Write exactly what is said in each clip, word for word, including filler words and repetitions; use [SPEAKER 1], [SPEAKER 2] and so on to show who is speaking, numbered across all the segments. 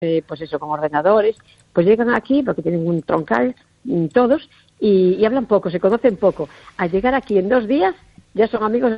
[SPEAKER 1] eh, pues eso, con ordenadores, pues llegan aquí porque tienen un troncal todos y, y hablan poco, se conocen poco. Al llegar aquí en dos días ya son amigos.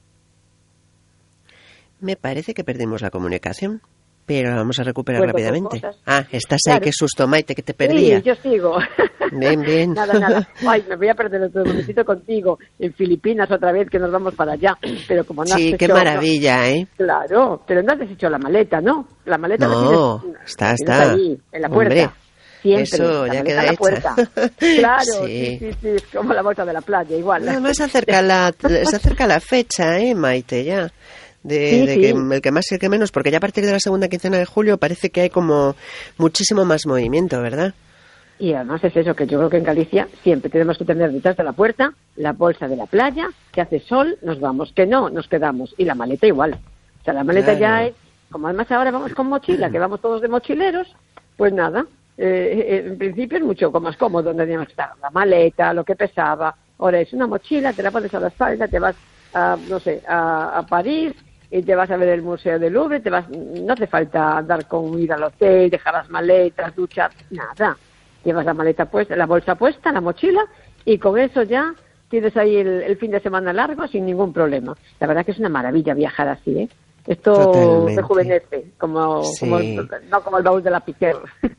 [SPEAKER 2] Me parece que perdimos la comunicación, pero la vamos a recuperar
[SPEAKER 1] Pues
[SPEAKER 2] rápidamente. Ah, estás ahí,
[SPEAKER 1] claro.
[SPEAKER 2] Qué susto, Maite, que te perdía.
[SPEAKER 1] Sí, yo sigo.
[SPEAKER 2] Bien, bien.
[SPEAKER 1] Nada, nada. Ay, me voy a perder otro momentito contigo en Filipinas otra vez, que nos vamos para allá. Pero como no has
[SPEAKER 2] Sí, qué
[SPEAKER 1] hecho,
[SPEAKER 2] maravilla,
[SPEAKER 1] no,
[SPEAKER 2] ¿eh?
[SPEAKER 1] Claro, pero no has deshecho la maleta, ¿no? La maleta
[SPEAKER 2] no,
[SPEAKER 1] la tienes,
[SPEAKER 2] está,
[SPEAKER 1] la tienes
[SPEAKER 2] está.
[SPEAKER 1] ahí, en la puerta.
[SPEAKER 2] Hombre,
[SPEAKER 1] siempre.
[SPEAKER 2] eso
[SPEAKER 1] La
[SPEAKER 2] ya
[SPEAKER 1] maleta
[SPEAKER 2] queda
[SPEAKER 1] en la
[SPEAKER 2] hecha.
[SPEAKER 1] puerta. Claro,
[SPEAKER 2] Sí.
[SPEAKER 1] sí, sí, sí, es como la bolsa de la playa, igual.
[SPEAKER 2] Además se acerca la, se acerca la fecha, ¿eh, Maite? Ya. De,
[SPEAKER 1] Sí,
[SPEAKER 2] de
[SPEAKER 1] sí.
[SPEAKER 2] que el que más y el que menos, porque ya a partir de la segunda quincena de julio parece que hay como muchísimo más movimiento, ¿verdad?
[SPEAKER 1] Y además es eso, que yo creo que en Galicia siempre tenemos que tener detrás de la puerta la bolsa de la playa, que hace sol, nos vamos, que no, nos quedamos. Y la maleta igual. O sea, la maleta
[SPEAKER 2] Claro.
[SPEAKER 1] ya es, como además ahora vamos con mochila, que vamos todos de mochileros, pues nada, eh, eh, en principio es mucho más cómodo donde teníamos que estar. La maleta, lo que pesaba. Ahora es una mochila, te la pones a la espalda, te vas a, no sé, a, a París, y te vas a ver el Museo del Louvre, te vas, no hace falta andar con ir al hotel, dejar las maletas, duchar, nada. Llevas la maleta puesta, la bolsa puesta, la mochila, y con eso ya tienes ahí el, el fin de semana largo sin ningún problema. La verdad que es una maravilla viajar así, ¿eh? Esto
[SPEAKER 2] Totalmente.
[SPEAKER 1] rejuvenece, como,
[SPEAKER 2] Sí.
[SPEAKER 1] como el, no como el baúl de la Piquer.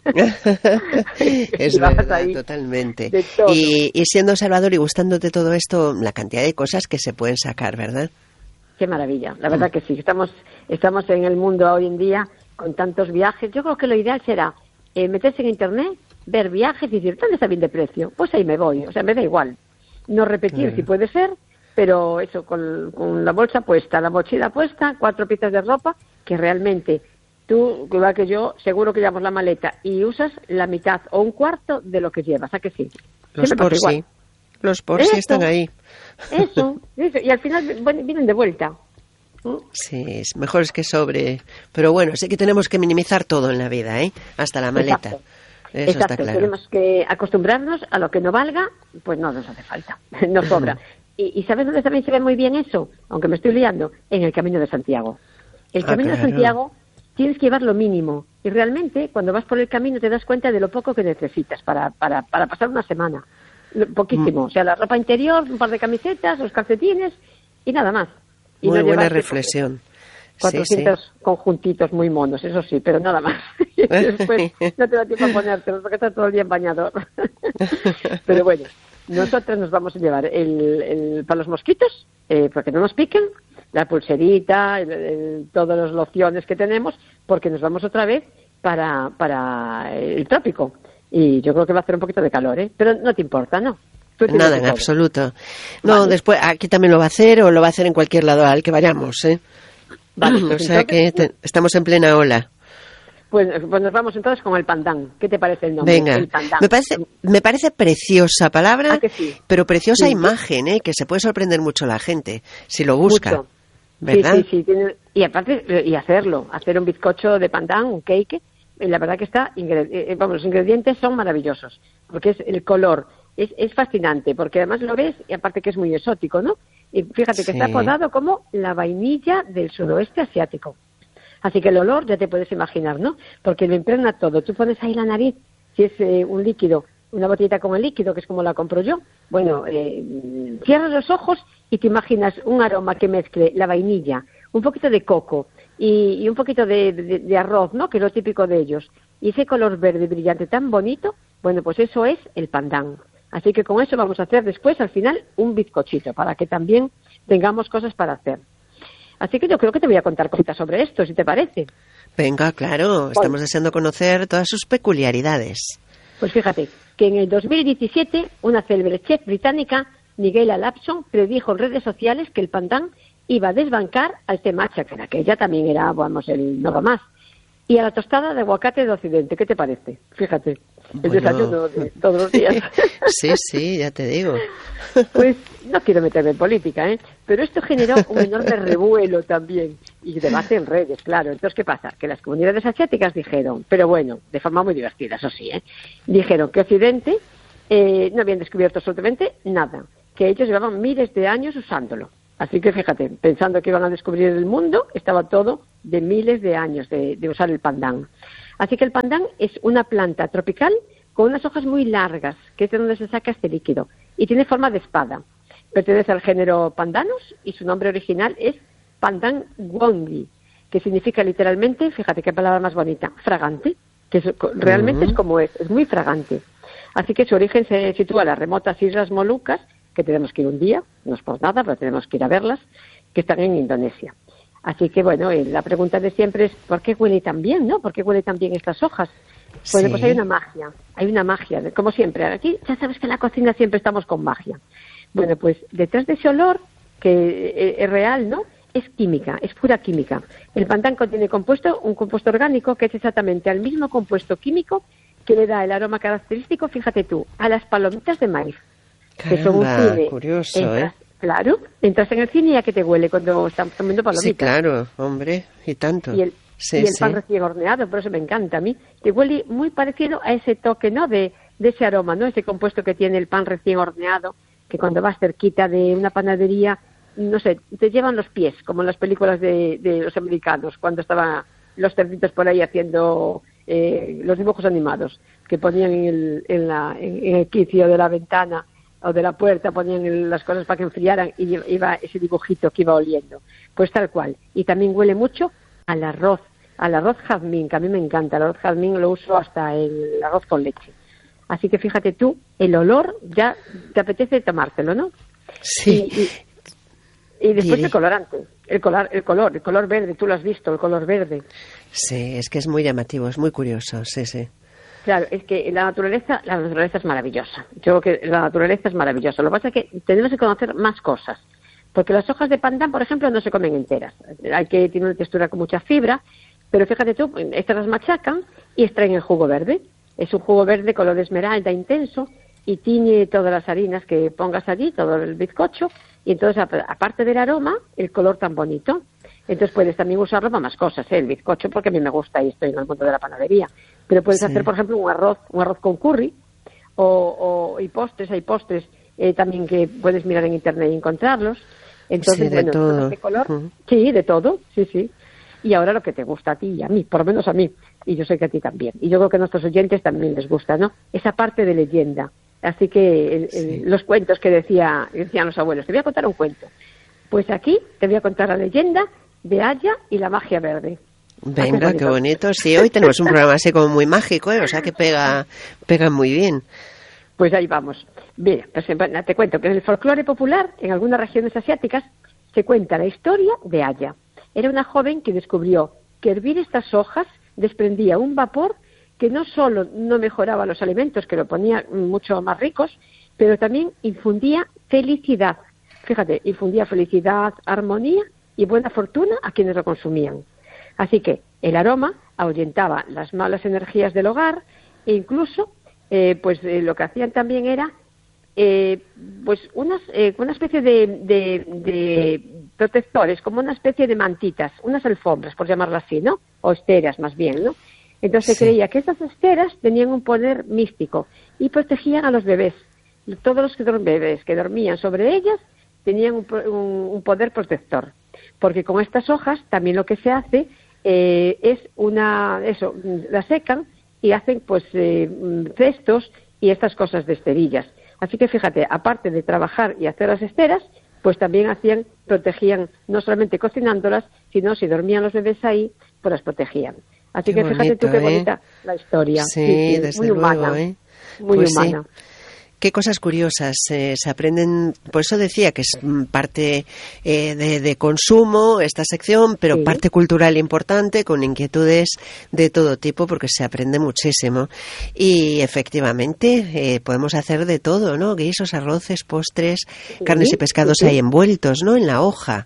[SPEAKER 2] Es
[SPEAKER 1] Y vas
[SPEAKER 2] verdad,
[SPEAKER 1] ahí
[SPEAKER 2] totalmente.
[SPEAKER 1] de todo.
[SPEAKER 2] Y, y siendo Salvador y gustándote todo esto, la cantidad de cosas que se pueden sacar, ¿verdad?
[SPEAKER 1] Qué maravilla, la verdad que sí. Estamos, estamos en el mundo hoy en día con tantos viajes. Yo creo que lo ideal será eh, meterse en internet, ver viajes y decir, ¿dónde está bien de precio? Pues ahí me voy, o sea, me da igual. No repetir
[SPEAKER 2] Claro.
[SPEAKER 1] si puede ser, pero eso, con, con la bolsa puesta, la mochila puesta, cuatro piezas de ropa, que realmente tú, igual que yo, seguro que llevamos la maleta y usas la mitad o un cuarto de lo que llevas, ¿a que sí?
[SPEAKER 2] Los
[SPEAKER 1] Siempre
[SPEAKER 2] por
[SPEAKER 1] pasa
[SPEAKER 2] sí.
[SPEAKER 1] igual.
[SPEAKER 2] Los por sí
[SPEAKER 1] Eso.
[SPEAKER 2] están ahí.
[SPEAKER 1] Eso, eso, y al final bueno, vienen de vuelta. ¿Mm?
[SPEAKER 2] Sí, es mejor es que sobre. Pero bueno, sí que tenemos que minimizar todo en la vida, ¿eh? Hasta la maleta.
[SPEAKER 1] Exacto.
[SPEAKER 2] Eso
[SPEAKER 1] Exacto,
[SPEAKER 2] está claro.
[SPEAKER 1] tenemos que acostumbrarnos a lo que no valga, pues no nos hace falta, nos sobra. Y, y ¿sabes dónde también se ve muy bien eso? Aunque me estoy liando, en el Camino de Santiago. El
[SPEAKER 2] Ah,
[SPEAKER 1] Camino
[SPEAKER 2] claro.
[SPEAKER 1] de Santiago tienes que llevar lo mínimo. Y realmente, cuando vas por el camino, te das cuenta de lo poco que necesitas para, para, para pasar una semana. Lo- Poquísimo.
[SPEAKER 2] Mm.
[SPEAKER 1] O sea, la ropa interior, un par de camisetas, los calcetines y nada más. Y
[SPEAKER 2] Muy
[SPEAKER 1] no
[SPEAKER 2] buena
[SPEAKER 1] llevarte,
[SPEAKER 2] reflexión. Sí,
[SPEAKER 1] cuatrocientos conjuntitos muy monos, eso sí, pero nada más. Y después no te da tiempo a ponértelos porque estás todo el día en bañador. Pero bueno, nosotros nos vamos a llevar el, el para los mosquitos, eh, para que no nos piquen, la pulserita, el, el, todas las lociones que tenemos, porque nos vamos otra vez para, para el trópico. Y yo creo que va a hacer un poquito de calor, ¿eh? Pero no te importa, ¿no? Tú tienes
[SPEAKER 2] Nada,
[SPEAKER 1] de
[SPEAKER 2] en
[SPEAKER 1] todo.
[SPEAKER 2] absoluto. No,
[SPEAKER 1] Vale.
[SPEAKER 2] después aquí también lo va a hacer o lo va a hacer en cualquier lado al que vayamos, ¿eh?
[SPEAKER 1] Vale,
[SPEAKER 2] O
[SPEAKER 1] pues
[SPEAKER 2] sea
[SPEAKER 1] entonces-
[SPEAKER 2] que te- estamos en plena ola.
[SPEAKER 1] Pues, pues nos vamos entonces con el pandán. ¿Qué te parece el nombre?
[SPEAKER 2] Venga,
[SPEAKER 1] El pandán.
[SPEAKER 2] me parece, me parece preciosa palabra,
[SPEAKER 1] ¿A que sí?
[SPEAKER 2] pero preciosa
[SPEAKER 1] Sí.
[SPEAKER 2] imagen, ¿eh? Que se puede sorprender mucho la gente si lo busca,
[SPEAKER 1] Mucho.
[SPEAKER 2] ¿verdad?
[SPEAKER 1] Sí, sí, sí. tiene- y aparte, eh, y hacerlo, hacer un bizcocho de pandán, un cake, y la verdad que está, ingre- eh, vamos, los ingredientes son maravillosos, porque es el color, es, es fascinante, porque además lo ves, y aparte que es muy exótico, ¿no? Y fíjate que
[SPEAKER 2] Sí.
[SPEAKER 1] está apodado como la vainilla del suroeste asiático. Así que el olor ya te puedes imaginar, ¿no? Porque lo impregna todo. Tú pones ahí la nariz, si es eh, un líquido, una botellita con el líquido, que es como la compro yo. Bueno, eh, cierras los ojos y te imaginas un aroma que mezcle la vainilla, un poquito de coco y, y un poquito de, de- de arroz, ¿no? Que es lo típico de ellos. Y ese color verde brillante tan bonito, bueno, pues eso es el pandán. Así que con eso vamos a hacer después, al final, un bizcochito, para que también tengamos cosas para hacer. Así que yo creo que te voy a contar cositas sobre esto, si te parece.
[SPEAKER 2] Venga, claro, estamos deseando conocer todas sus peculiaridades.
[SPEAKER 1] Pues fíjate, que en el dos mil diecisiete una célebre chef británica, Nigella Lawson, predijo en redes sociales que el pandán iba a desbancar al té matcha, que en aquella también era, vamos, el no va más, y a la tostada de aguacate de Occidente. ¿Qué te parece? Fíjate, el
[SPEAKER 2] Bueno.
[SPEAKER 1] desayuno de todos los días.
[SPEAKER 2] Sí, sí, ya te digo.
[SPEAKER 1] Pues no quiero meterme en política, ¿eh? Pero esto generó un enorme revuelo también y debate en redes, claro. Entonces, ¿qué pasa? Que las comunidades asiáticas dijeron, pero bueno, de forma muy divertida, eso sí, ¿eh? Dijeron que Occidente eh, no habían descubierto absolutamente nada, que ellos llevaban miles de años usándolo. Así que fíjate, pensando que iban a descubrir el mundo, estaba todo de miles de años de, de usar el pandán. Así que el pandan es una planta tropical con unas hojas muy largas, que es de donde se saca este líquido, y tiene forma de espada. Pertenece al género Pandanus y su nombre original es Pandan Wongyi, que significa literalmente, fíjate qué palabra más bonita, fragante, que es, realmente uh-huh. es como es, es muy fragante. Así que su origen se sitúa en las remotas Islas Molucas, que tenemos que ir un día, no es por nada, pero tenemos que ir a verlas, que están en Indonesia. Así que, bueno, la pregunta de siempre es, ¿por qué huele tan bien, no? ¿Por qué huele tan bien estas hojas? Bueno, sí. pues hay una magia, hay una magia, como siempre. Aquí ya sabes que en la cocina siempre estamos con magia. Bueno, pues detrás de ese olor, que es real, ¿no?, es química, es pura química. El pandan contiene compuesto, un compuesto orgánico que es exactamente el mismo compuesto químico que le da el aroma característico, fíjate tú, a las palomitas de maíz.
[SPEAKER 2] Caramba,
[SPEAKER 1] que son un cine.
[SPEAKER 2] Curioso,
[SPEAKER 1] entras,
[SPEAKER 2] ¿eh?
[SPEAKER 1] Claro, entras en el cine y ya que te huele cuando estamos comiendo palomitas.
[SPEAKER 2] Sí, claro, hombre, y tanto.
[SPEAKER 1] Y el,
[SPEAKER 2] sí,
[SPEAKER 1] y el
[SPEAKER 2] sí.
[SPEAKER 1] pan recién horneado, por eso me encanta a mí. Te huele muy parecido a ese toque, ¿no?, de, de ese aroma, ¿no?, ese compuesto que tiene el pan recién horneado, que cuando vas cerquita de una panadería, no sé, te llevan los pies, como en las películas de, de los americanos, cuando estaban los cerditos por ahí haciendo eh, los dibujos animados, que ponían en el, en, la, en, en el quicio de la ventana o de la puerta, ponían el, las cosas para que enfriaran y iba ese dibujito que iba oliendo. Pues tal cual. Y también huele mucho al arroz, al arroz jazmín, que a mí me encanta. El arroz jazmín lo uso hasta el arroz con leche. Así que fíjate tú, el olor ya te apetece tomártelo, ¿no?
[SPEAKER 2] Sí.
[SPEAKER 1] Y, y, y después sí. el colorante, el color, el color, el color verde, tú lo has visto, el color verde.
[SPEAKER 2] Sí, es que es muy llamativo, es muy curioso, sí, sí.
[SPEAKER 1] Claro, es que la naturaleza, la naturaleza es maravillosa. Yo creo que la naturaleza es maravillosa. Lo que pasa es que tenemos que conocer más cosas. Porque las hojas de pandan, por ejemplo, no se comen enteras. Hay que tiene una textura con mucha fibra, pero fíjate tú, estas las machacan y extraen el jugo verde. Es un jugo verde color esmeralda intenso y tiñe todas las harinas que pongas allí, todo el bizcocho, y entonces, aparte del aroma, el color tan bonito. Entonces puedes también usarlo para más cosas, ¿eh? El bizcocho, porque a mí me gusta y estoy en el mundo de la panadería. Pero puedes sí. hacer, por ejemplo, un arroz, un arroz con curry, o, o y postres, hay postres eh, también que puedes mirar en internet y encontrarlos. Entonces,
[SPEAKER 2] sí, de
[SPEAKER 1] bueno,
[SPEAKER 2] todo.
[SPEAKER 1] este color,
[SPEAKER 2] uh-huh.
[SPEAKER 1] sí, de todo, sí, sí. Y ahora lo que te gusta a ti y a mí, por lo menos a mí, y yo sé que a ti también. Y yo creo que a nuestros oyentes también les gusta, ¿no? Esa parte de leyenda. Así que el, sí. el, los cuentos que decía, decían los abuelos. Te voy a contar un cuento. Pues aquí te voy a contar la leyenda de Aya y la magia verde.
[SPEAKER 2] Venga, qué bonito. qué bonito. Sí, hoy tenemos un programa así como muy mágico, ¿eh? O sea que pega, pega muy bien.
[SPEAKER 1] Pues ahí vamos. Mira, pues, te cuento que en el folclore popular, en algunas regiones asiáticas, se cuenta la historia de Aya. Era una joven que descubrió que hervir estas hojas desprendía un vapor que no solo no mejoraba los alimentos, que lo ponía mucho más ricos, pero también infundía felicidad. Fíjate, infundía felicidad, armonía y buena fortuna a quienes lo consumían. Así que el aroma ahuyentaba las malas energías del hogar e incluso eh, pues eh, lo que hacían también era eh, pues unas, eh, una especie de, de, de protectores, como una especie de mantitas, unas alfombras, por llamarlas así, ¿no? O esteras más bien, ¿no? Entonces se sí. creía que estas esteras tenían un poder místico y protegían a los bebés. Todos los que bebés que dormían sobre ellas tenían un, un, un poder protector. Porque con estas hojas también lo que se hace eh, es una, eso, las secan y hacen pues eh, cestos y estas cosas de esterillas. Así que fíjate, aparte de trabajar y hacer las esteras, pues también hacían, protegían, no solamente cocinándolas, sino si dormían los bebés ahí, pues las protegían. Así qué que fíjate
[SPEAKER 2] bonito,
[SPEAKER 1] tú qué
[SPEAKER 2] ¿eh?
[SPEAKER 1] bonita la historia.
[SPEAKER 2] Sí,
[SPEAKER 1] sí, sí
[SPEAKER 2] desde
[SPEAKER 1] muy
[SPEAKER 2] luego,
[SPEAKER 1] humana,
[SPEAKER 2] ¿eh?
[SPEAKER 1] Muy
[SPEAKER 2] pues
[SPEAKER 1] humana.
[SPEAKER 2] Sí. Qué cosas curiosas eh, se aprenden, por eso decía que es parte eh, de, de consumo esta sección, pero sí. parte cultural importante, con inquietudes de todo tipo, porque se aprende muchísimo. Y efectivamente eh, podemos hacer de todo, ¿no? Guisos, arroces, postres, sí, carnes y pescados sí, sí. ahí envueltos, ¿no? En la hoja.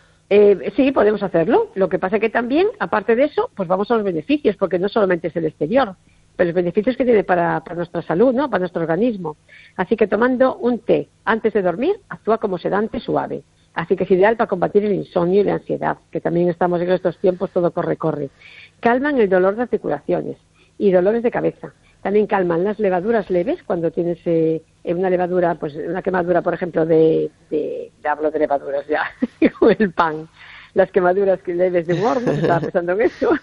[SPEAKER 1] Eh, sí, podemos hacerlo. Lo que pasa que también, aparte de eso, pues vamos a los beneficios, porque no solamente es el exterior, pero los beneficios que tiene para, para nuestra salud, ¿no? Para nuestro organismo. Así que tomando un té antes de dormir, actúa como sedante suave. Así que es ideal para combatir el insomnio y la ansiedad, que también estamos en estos tiempos, todo corre-corre. Calman el dolor de articulaciones y dolores de cabeza. También calman las levaduras leves, cuando tienes eh, una levadura, pues una quemadura, por ejemplo, de, de, de hablo de levaduras ya, con el pan. las quemaduras que leves de un horno, estaba pensando en eso,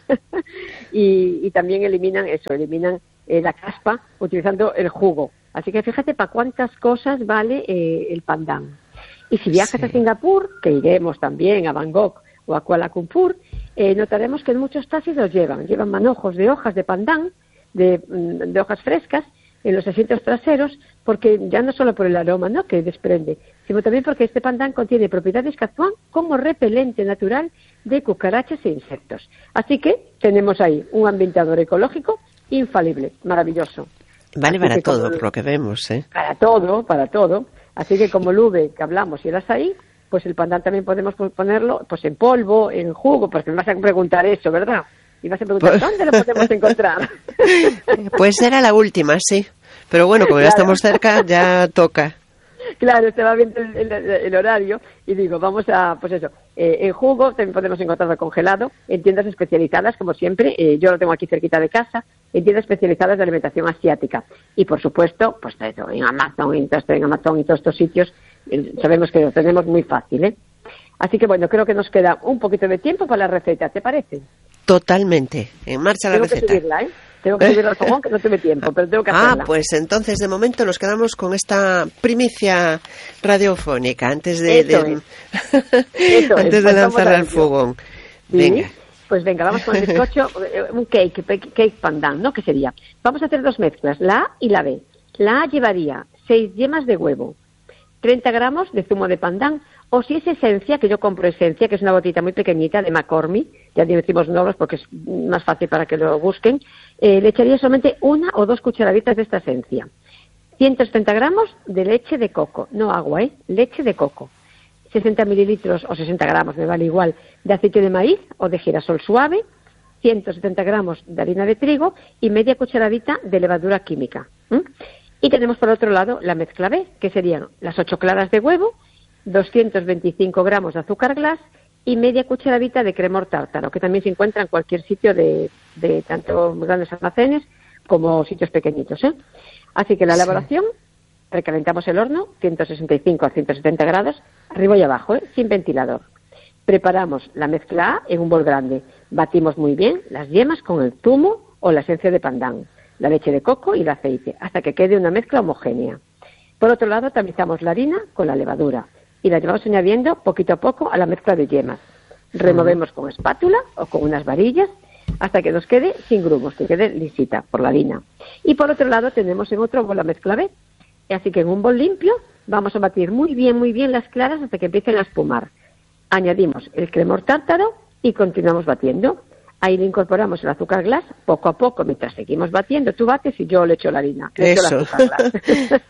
[SPEAKER 1] y, y también eliminan eso, eliminan eh, la caspa utilizando el jugo. Así que fíjate para cuántas cosas vale eh, el pandan. Y si viajas sí. a Singapur, que iremos también a Bangkok o a Kuala Lumpur, eh, notaremos que en muchos taxis los llevan, llevan manojos de hojas de pandan, de, de hojas frescas, en los asientos traseros, porque ya no solo por el aroma, ¿no?, que desprende, sino también porque este pandan contiene propiedades que actúan como repelente natural de cucarachas e insectos. Así que tenemos ahí un ambientador ecológico infalible, maravilloso.
[SPEAKER 2] Vale para todo, por lo que vemos, ¿eh?
[SPEAKER 1] Para todo, para todo. Así que como el ube que hablamos y el azaí, pues el pandan también podemos ponerlo pues en polvo, en jugo, porque me vas a preguntar eso, ¿verdad? Y vas a preguntar, pues... ¿dónde lo podemos encontrar?
[SPEAKER 2] Pues era la última, sí. Pero bueno, como ya claro. estamos cerca, ya toca.
[SPEAKER 1] Claro, se va viendo el, el, el horario y digo, vamos a, pues eso, eh, en jugo también podemos encontrarlo congelado, en tiendas especializadas, como siempre, eh, yo lo tengo aquí cerquita de casa, en tiendas especializadas de alimentación asiática. Y por supuesto, pues eso, en Amazon, en, en Amazon y todos estos sitios, eh, sabemos que lo tenemos muy fácil, ¿eh? Así que bueno, creo que nos queda un poquito de tiempo para la receta, ¿te parece?
[SPEAKER 2] Totalmente. En marcha la
[SPEAKER 1] tengo
[SPEAKER 2] receta.
[SPEAKER 1] Que subirla, ¿eh? Tengo que subirla al fogón, que no tuve tiempo, pero tengo que hacerla.
[SPEAKER 2] Ah, pues entonces de momento nos quedamos con esta primicia radiofónica antes de,
[SPEAKER 1] Eso
[SPEAKER 2] de...
[SPEAKER 1] es. Eso
[SPEAKER 2] antes
[SPEAKER 1] es.
[SPEAKER 2] de lanzarla al fogón.
[SPEAKER 1] ¿Sí?
[SPEAKER 2] Venga.
[SPEAKER 1] Pues venga, vamos con el bizcocho, un cake, cake pandan, ¿no? ¿Qué sería? Vamos a hacer dos mezclas, la A y la B. La A llevaría seis yemas de huevo, treinta gramos de zumo de pandan, o si es esencia, que yo compro esencia, que es una botita muy pequeñita de McCormick, ya decimos nombres porque es más fácil para que lo busquen, eh, le echaría solamente una o dos cucharaditas de esta esencia. ciento setenta gramos de leche de coco, no agua, ¿eh? Leche de coco. sesenta mililitros o sesenta gramos, me vale igual, de aceite de maíz o de girasol suave, ciento setenta gramos de harina de trigo y media cucharadita de levadura química. ¿Mm? Y tenemos por otro lado la mezcla B, que serían las ocho claras de huevo, doscientos veinticinco gramos de azúcar glass y media cucharadita de cremor tártaro, que también se encuentra en cualquier sitio de, de tanto grandes almacenes como sitios pequeñitos, ¿eh? Así que la sí. elaboración, recalentamos el horno, ciento sesenta y cinco a ciento setenta grados, arriba y abajo, ¿eh? Sin ventilador. Preparamos la mezcla A en un bol grande. Batimos muy bien las yemas con el zumo o la esencia de pandan, la leche de coco y el aceite, hasta que quede una mezcla homogénea. Por otro lado, tamizamos la harina con la levadura y la llevamos añadiendo poquito a poco a la mezcla de yemas. Removemos con espátula o con unas varillas hasta que nos quede sin grumos, que quede lisita por la harina. Y por otro lado tenemos en otro bol la mezcla B. Así que en un bol limpio vamos a batir muy bien, muy bien las claras hasta que empiecen a espumar. Añadimos el cremor tártaro y continuamos batiendo. Ahí le incorporamos el azúcar glass poco a poco mientras seguimos batiendo. Tú bates y yo le echo la harina. Le echo el azúcar glass.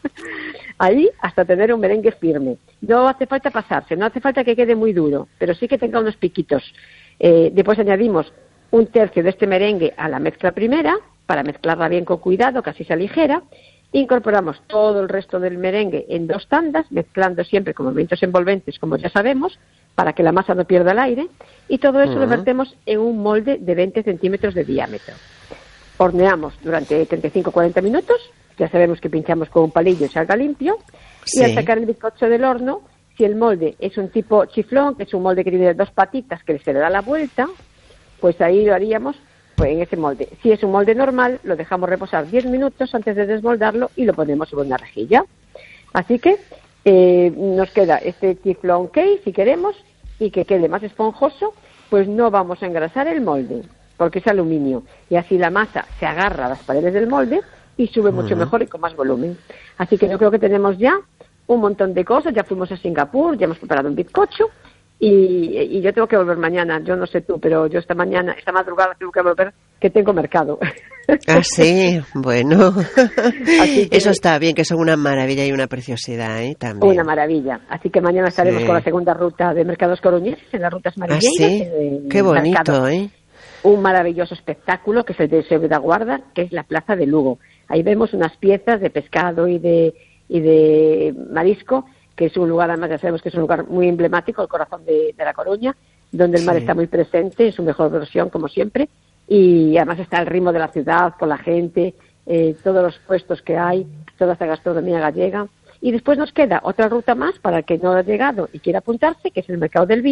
[SPEAKER 1] Ahí hasta tener un merengue firme. No hace falta pasarse, no hace falta que quede muy duro, pero sí que tenga unos piquitos. Eh, después añadimos un tercio de este merengue a la mezcla primera para mezclarla bien con cuidado, que así se aligera. Incorporamos todo el resto del merengue en dos tandas, mezclando siempre con movimientos envolventes, como ya sabemos, para que la masa no pierda el aire. Y todo eso uh-huh. lo vertemos en un molde de veinte centímetros de diámetro. Horneamos durante treinta y cinco a cuarenta minutos. Ya sabemos que pinchamos con un palillo y salga limpio. Sí. Y al sacar el bizcocho del horno, si el molde es un tipo chiflón, que es un molde que tiene dos patitas que se le da la vuelta, pues ahí lo haríamos pues en ese molde. Si es un molde normal, lo dejamos reposar diez minutos antes de desmoldarlo y lo ponemos en una rejilla. Así que eh, nos queda este chiflón cake, si queremos, y que quede más esponjoso, pues no vamos a engrasar el molde, porque es aluminio. Y así la masa se agarra a las paredes del molde y sube mucho uh-huh. mejor y con más volumen. Así que yo creo que tenemos ya un montón de cosas. Ya fuimos a Singapur, ya hemos preparado un bizcocho y, y yo tengo que volver mañana. Yo no sé tú, pero yo esta mañana, esta madrugada tengo que volver, que tengo mercado.
[SPEAKER 2] Ah, sí, bueno.
[SPEAKER 1] Así que,
[SPEAKER 2] eso está bien, que son una maravilla y una preciosidad, ¿eh? También.
[SPEAKER 1] Una maravilla. Así que mañana estaremos sí. con la segunda ruta de Mercados Coruñeses, en las rutas marineiras.
[SPEAKER 2] Ah, sí, eh, qué bonito, mercado. ¿eh?
[SPEAKER 1] Un maravilloso espectáculo que es el de Seguridad, que es la Plaza de Lugo. Ahí vemos unas piezas de pescado y de y de marisco, que es un lugar, además ya sabemos que es un lugar muy emblemático, el corazón de, de La Coruña, donde el mar sí. está muy presente en su mejor versión, como siempre, y además está el ritmo de la ciudad, con la gente, eh, todos los puestos que hay, toda esta gastronomía gallega. Y después nos queda otra ruta más para el que no ha llegado y quiera apuntarse, que es el Mercado del Viña,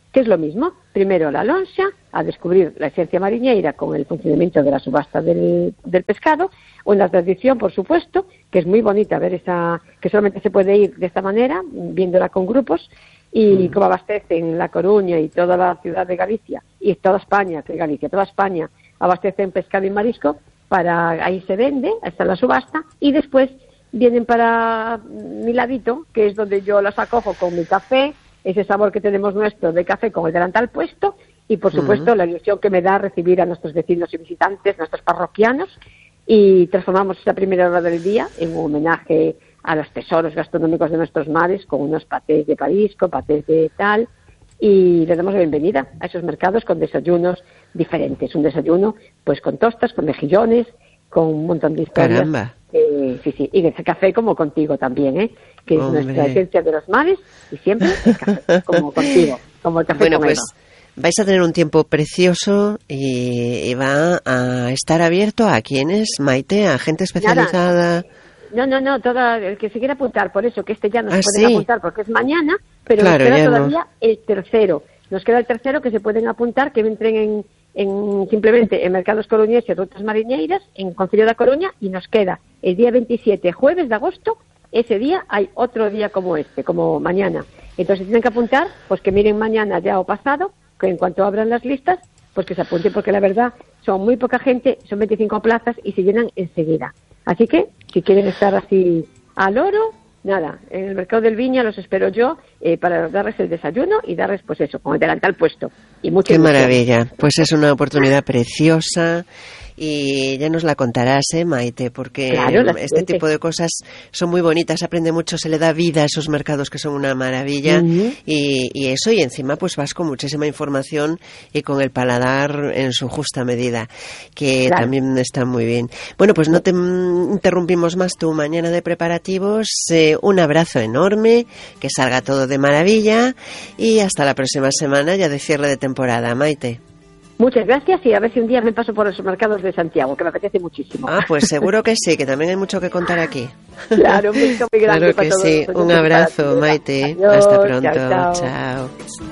[SPEAKER 1] que es lo mismo. Primero la lonxa, a descubrir la esencia mariñeira con el funcionamiento de la subasta del, del pescado, una tradición, por supuesto, que es muy bonita ver esa, que solamente se puede ir de esta manera, viéndola con grupos, y como abastecen La Coruña y toda la ciudad de Galicia, y toda España, que Galicia, toda España, abastecen pescado y marisco, para ahí se vende, está la subasta, y después vienen para mi ladito, que es donde yo las acojo con mi café, ese sabor que tenemos nuestro de café con el delantal puesto, y por supuesto uh-huh. la ilusión que me da recibir a nuestros vecinos y visitantes, nuestros parroquianos, y transformamos esa primera hora del día en un homenaje a los tesoros gastronómicos de nuestros mares, con unos patés de marisco, patés de tal, y le damos la bienvenida a esos mercados con desayunos diferentes. Un desayuno pues con tostas, con mejillones, con un montón de historias.
[SPEAKER 2] Caramba.
[SPEAKER 1] Eh, sí, sí, y ese café como contigo también, ¿eh? Que es
[SPEAKER 2] Hombre.
[SPEAKER 1] nuestra esencia de los mares, y siempre el café, como contigo, como el café
[SPEAKER 2] bueno,
[SPEAKER 1] con
[SPEAKER 2] pues
[SPEAKER 1] Eva.
[SPEAKER 2] Vais a tener un tiempo precioso y, y va a estar abierto a quienes, Maite, a gente especializada.
[SPEAKER 1] Nada. No, no, no, toda, el que se quiera apuntar, por eso que este ya no se
[SPEAKER 2] ah,
[SPEAKER 1] pueden
[SPEAKER 2] ¿sí? apuntar
[SPEAKER 1] porque es mañana, pero
[SPEAKER 2] claro,
[SPEAKER 1] nos queda todavía
[SPEAKER 2] no.
[SPEAKER 1] el tercero. Nos queda el tercero que se pueden apuntar, que entren en, en simplemente en Mercados Coruñeses, Rutas Mariñeiras, en Concello da Coruña, y nos queda el día veintisiete, jueves de agosto, ese día hay otro día como este, como mañana. Entonces tienen que apuntar, pues que miren mañana ya o pasado, que en cuanto abran las listas, pues que se apunten, porque la verdad son muy poca gente, son veinticinco plazas y se llenan enseguida. Así que, si quieren estar así al oro, nada, en el Mercado del Viña los espero yo eh, para darles el desayuno y darles, pues eso, con el delantal puesto. Y mucha
[SPEAKER 2] Qué
[SPEAKER 1] ilusión.
[SPEAKER 2] maravilla, pues es una oportunidad preciosa. Y ya nos la contarás, ¿eh, Maite? Porque
[SPEAKER 1] claro,
[SPEAKER 2] este tipo de cosas son muy bonitas, aprende mucho, se le da vida a esos mercados que son una maravilla. Uh-huh. y, y eso, y encima pues vas con muchísima información y con el paladar en su justa medida, que claro. también está muy bien. Bueno, pues no te interrumpimos más tu mañana de preparativos. Eh, un abrazo enorme, que salga todo de maravilla y hasta la próxima semana ya de cierre de temporada, Maite.
[SPEAKER 1] Muchas gracias y a ver si un día me paso por los mercados de Santiago, que me apetece muchísimo.
[SPEAKER 2] Ah, pues seguro que sí, que también hay mucho que contar aquí.
[SPEAKER 1] Claro, un beso muy grande
[SPEAKER 2] claro
[SPEAKER 1] para
[SPEAKER 2] que
[SPEAKER 1] todos.
[SPEAKER 2] sí, un abrazo, Maite.
[SPEAKER 1] Adiós,
[SPEAKER 2] hasta pronto,
[SPEAKER 1] chao. chao.
[SPEAKER 2] chao.